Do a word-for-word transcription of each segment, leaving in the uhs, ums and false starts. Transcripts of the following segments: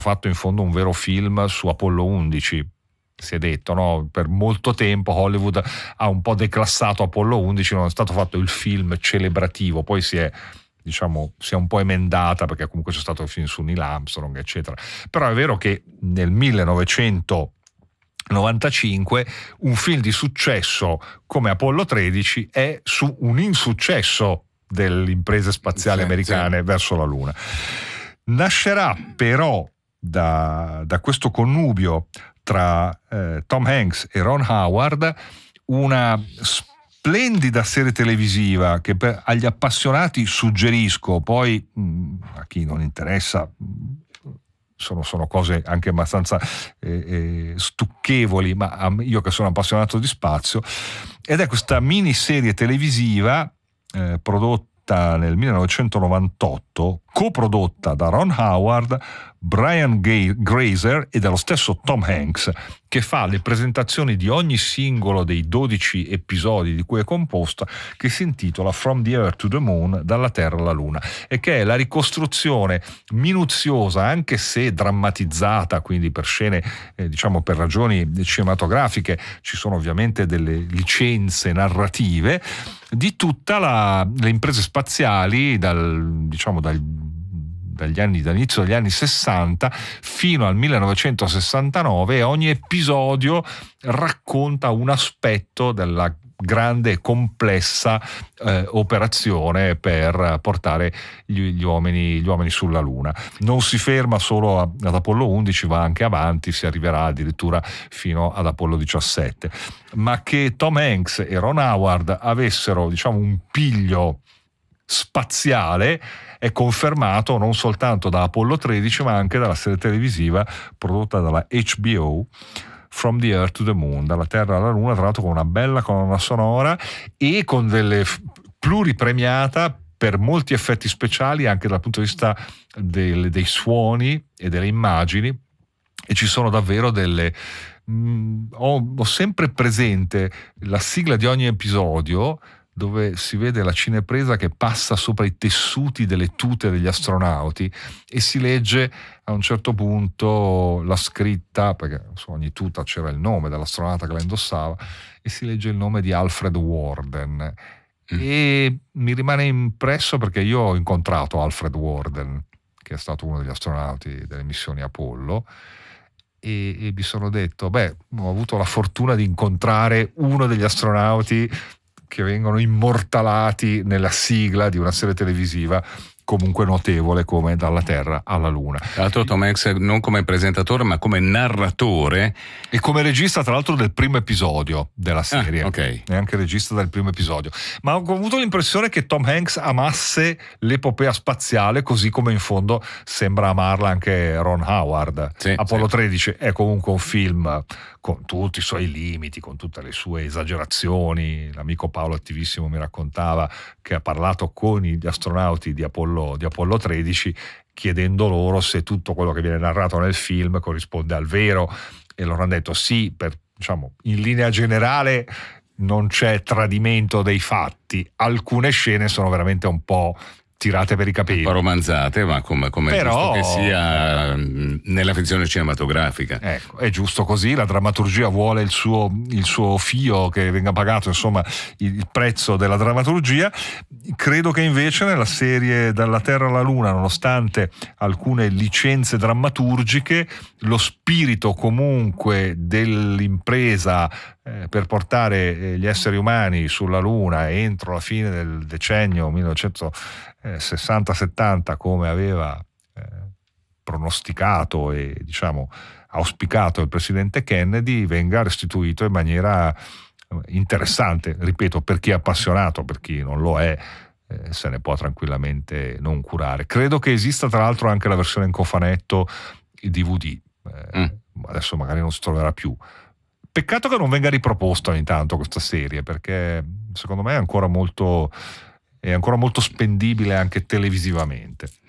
fatto in fondo un vero film su Apollo undici. Si è detto, no? Per molto tempo Hollywood ha un po' declassato Apollo undici, non è stato fatto il film celebrativo, poi si è, diciamo, si è un po' emendata perché comunque c'è stato il film su Neil Armstrong, eccetera. Però è vero che nel millenovecentonovantacinque un film di successo come Apollo tredici è su un insuccesso delle imprese spaziali sì, americane sì. verso la Luna. Nascerà però da, da questo connubio tra eh, Tom Hanks e Ron Howard una splendida serie televisiva che per, agli appassionati suggerisco, poi mh, a chi non interessa mh, sono, sono cose anche abbastanza eh, eh, stucchevoli, ma io che sono appassionato di spazio, ed è questa miniserie televisiva eh, prodotta nel millenovecentonovantotto, coprodotta da Ron Howard, Brian Grazer e dallo stesso Tom Hanks, che fa le presentazioni di ogni singolo dei dodici episodi di cui è composta, che si intitola From the Earth to the Moon, dalla Terra alla Luna, e che è la ricostruzione minuziosa, anche se drammatizzata, quindi per scene, eh, diciamo per ragioni cinematografiche, ci sono ovviamente delle licenze narrative, di tutta la, le imprese spaziali dal, diciamo dal dagli anni, dall'inizio degli anni sessanta fino al millenovecentosessantanove, e ogni episodio racconta un aspetto della grande e complessa eh, operazione per portare gli, gli, uomini, gli uomini sulla Luna. Non si ferma solo a, ad Apollo undici, va anche avanti, si arriverà addirittura fino ad Apollo diciassette. Ma che Tom Hanks e Ron Howard avessero, diciamo, un piglio spaziale è confermato non soltanto da Apollo tredici, ma anche dalla serie televisiva prodotta dalla H B O, From the Earth to the Moon, dalla Terra alla Luna, tra l'altro con una bella colonna sonora e con delle pluripremiata per molti effetti speciali anche dal punto di vista del, dei suoni e delle immagini, e ci sono davvero delle mh, ho, ho sempre presente la sigla di ogni episodio, dove si vede la cinepresa che passa sopra i tessuti delle tute degli astronauti e si legge a un certo punto la scritta, perché su ogni tuta c'era il nome dell'astronauta che la indossava, e si legge il nome di Alfred Worden. Mm. E mi rimane impresso perché io ho incontrato Alfred Worden, che è stato uno degli astronauti delle missioni Apollo, e, e mi sono detto, beh, ho avuto la fortuna di incontrare uno degli astronauti che vengono immortalati nella sigla di una serie televisiva comunque notevole come Dalla Terra alla Luna. Tra l'altro Tom Hanks non come presentatore ma come narratore e come regista tra l'altro del primo episodio della serie. Ah, ok. E anche regista del primo episodio. Ma ho avuto l'impressione che Tom Hanks amasse l'epopea spaziale così come in fondo sembra amarla anche Ron Howard. Sì, Apollo sì. tredici è comunque un film con tutti i suoi limiti, con tutte le sue esagerazioni. L'amico Paolo Attivissimo mi raccontava che ha parlato con gli astronauti di Apollo, di Apollo tredici chiedendo loro se tutto quello che viene narrato nel film corrisponde al vero, e loro hanno detto sì, per, diciamo, in linea generale non c'è tradimento dei fatti, alcune scene sono veramente un po' tirate per i capelli, un po' romanzate, ma come, come però, è giusto che sia nella finzione cinematografica. Ecco, è giusto così, la drammaturgia vuole il suo, il suo fio, che venga pagato insomma il, il prezzo della drammaturgia. Credo che invece nella serie Dalla Terra alla Luna, nonostante alcune licenze drammaturgiche, lo spirito comunque dell'impresa eh, per portare eh, gli esseri umani sulla Luna entro la fine del decennio millenovecentosessanta settanta, come aveva eh, pronosticato e diciamo auspicato il presidente Kennedy, venga restituito in maniera interessante, ripeto, per chi è appassionato, per chi non lo è eh, se ne può tranquillamente non curare. Credo che esista tra l'altro anche la versione in cofanetto D V D, eh, mm. adesso magari non si troverà più. Peccato che non venga riproposta ogni tanto questa serie, perché secondo me è ancora molto è ancora molto spendibile anche televisivamente.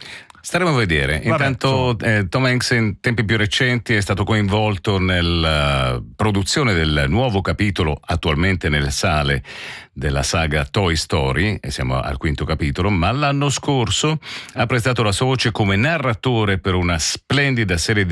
Staremo a vedere. Vabbè, Intanto eh, Tom Hanks in tempi più recenti è stato coinvolto nella produzione del nuovo capitolo attualmente nelle sale della saga Toy Story, e siamo al quinto capitolo, ma l'anno scorso ha prestato la sua voce come narratore per una splendida serie di